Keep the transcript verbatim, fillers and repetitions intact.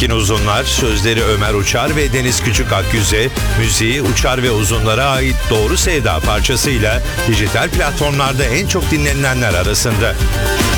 Etkin Uzunlar, sözleri Ömer Uçar ve Deniz Küçük Akgüze, müziği Uçar ve Uzunlar'a ait Doğru Sevda parçasıyla dijital platformlarda en çok dinlenilenler arasında.